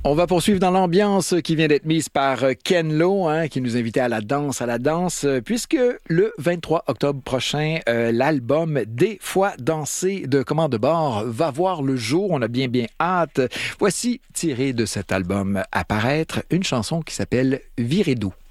On va poursuivre dans l'ambiance qui vient d'être mise par Ken Lo, qui nous invitait à la danse, puisque le 23 octobre prochain, l'album Des fois dansé de Commande de bord va voir le jour. On a bien hâte. Voici tiré de cet album à paraître une chanson qui s'appelle Virez doux.